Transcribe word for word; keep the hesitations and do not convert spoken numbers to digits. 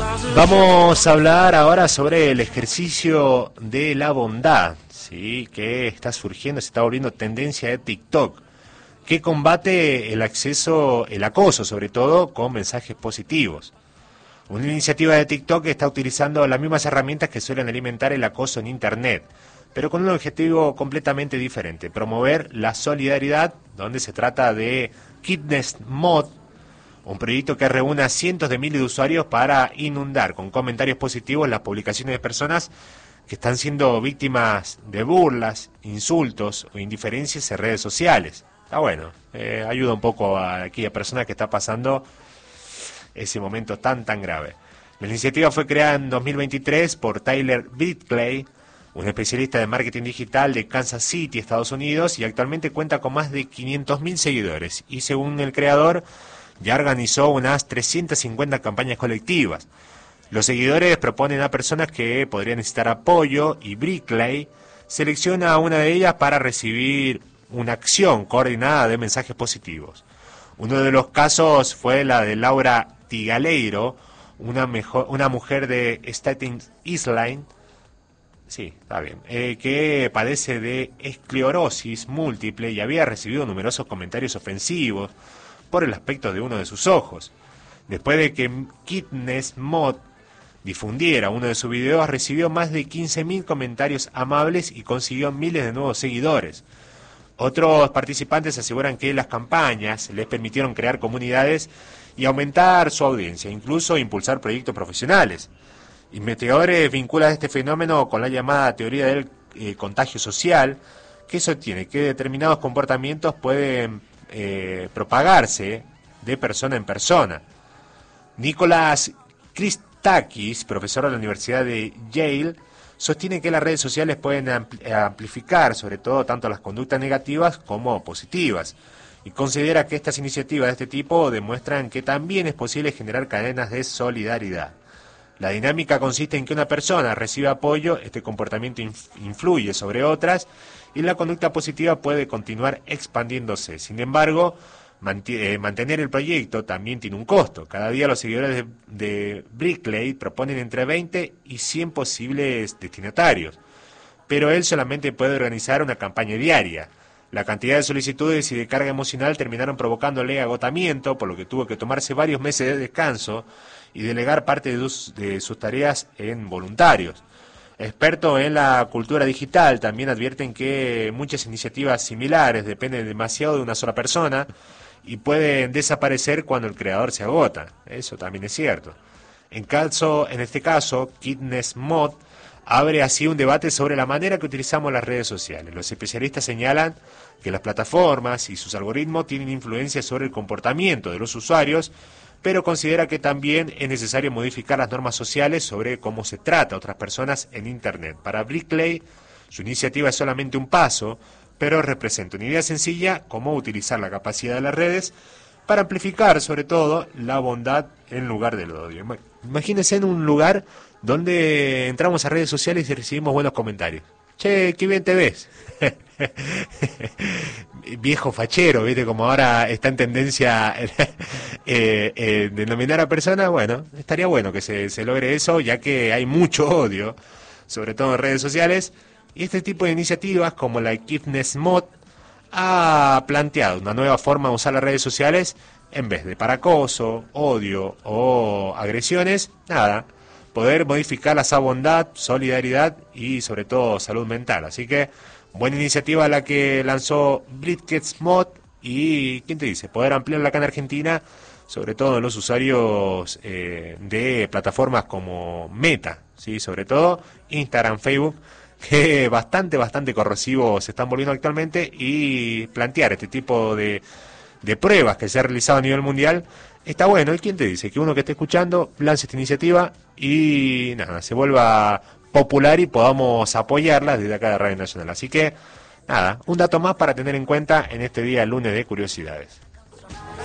Vamos a hablar ahora sobre el ejercicio de la bondad, ¿sí? Que está surgiendo, se está volviendo tendencia de TikTok, que combate el acceso, el acoso sobre todo, con mensajes positivos. Una iniciativa de TikTok está utilizando las mismas herramientas que suelen alimentar el acoso en Internet, pero con un objetivo completamente diferente: promover la solidaridad, donde se trata de Kindness Mod, un proyecto que reúne a cientos de miles de usuarios para inundar con comentarios positivos las publicaciones de personas que están siendo víctimas de burlas, insultos o indiferencias en redes sociales. Está bueno, eh, ayuda un poco a aquella persona que está pasando ese momento tan tan grave. La iniciativa fue creada en dos mil veintitrés por Tyler Brickley, un especialista de marketing digital de Kansas City, Estados Unidos, y actualmente cuenta con más de quinientos mil seguidores. Y según el creador, ya organizó unas trescientas cincuenta campañas colectivas. Los seguidores proponen a personas que podrían necesitar apoyo y Brickley selecciona a una de ellas para recibir una acción coordinada de mensajes positivos. Uno de los casos fue la de Laura Tigaleiro, una, mejor, una mujer de Staten Island, sí, está bien, eh, que padece de esclerosis múltiple y había recibido numerosos comentarios ofensivos por el aspecto de uno de sus ojos. Después de que Kindness Mod difundiera uno de sus videos, recibió más de quince mil comentarios amables y consiguió miles de nuevos seguidores. Otros participantes aseguran que las campañas les permitieron crear comunidades y aumentar su audiencia, incluso impulsar proyectos profesionales. Investigadores vinculan este fenómeno con la llamada teoría del eh, contagio social, que sostiene que determinados comportamientos pueden eh, propagarse de persona en persona. Nicolás Christakis, profesor de la Universidad de Yale, sostiene que las redes sociales pueden amplificar sobre todo tanto las conductas negativas como positivas, y considera que estas iniciativas de este tipo demuestran que también es posible generar cadenas de solidaridad. La dinámica consiste en que una persona recibe apoyo, este comportamiento influye sobre otras y la conducta positiva puede continuar expandiéndose. Sin embargo, mantener el proyecto también tiene un costo. Cada día los seguidores de, de Brickley proponen entre veinte y cien posibles destinatarios, pero él solamente puede organizar una campaña diaria. La cantidad de solicitudes y de carga emocional terminaron provocándole agotamiento, por lo que tuvo que tomarse varios meses de descanso y delegar parte de sus, de sus tareas en voluntarios. Expertos en la cultura digital también advierten que muchas iniciativas similares dependen demasiado de una sola persona y pueden desaparecer cuando el creador se agota. Eso también es cierto. En, caso, en este caso, Kindness Mod abre así un debate sobre la manera que utilizamos las redes sociales. Los especialistas señalan que las plataformas y sus algoritmos tienen influencia sobre el comportamiento de los usuarios, pero considera que también es necesario modificar las normas sociales sobre cómo se trata a otras personas en Internet. Para Brickley, su iniciativa es solamente un paso, pero representa una idea sencilla: cómo utilizar la capacidad de las redes para amplificar, sobre todo, la bondad en lugar del odio. Imagínense en un lugar donde entramos a redes sociales y recibimos buenos comentarios. Che, qué bien te ves. Viejo fachero, ¿viste? Como ahora está en tendencia eh, eh, denominar a personas. Bueno, estaría bueno que se, se logre eso, ya que hay mucho odio, sobre todo en redes sociales, y este tipo de iniciativas como la Kindness Mod ha planteado una nueva forma de usar las redes sociales. En vez de para acoso, odio o agresiones, nada, poder modificar esa bondad, solidaridad y sobre todo salud mental. Así que buena iniciativa la que lanzó Brickets Mod, y ¿quién te dice? Poder ampliarla acá en Argentina, sobre todo en los usuarios eh, de plataformas como Meta, ¿sí? Sobre todo Instagram, Facebook, que bastante, bastante corrosivos se están volviendo actualmente, y plantear este tipo de, de pruebas que se ha realizado a nivel mundial está bueno. ¿Y quién te dice? Que uno que esté escuchando lance esta iniciativa y nada, se vuelva popular y podamos apoyarla desde acá de Radio Nacional. Así que nada, un dato más para tener en cuenta en este día lunes de curiosidades.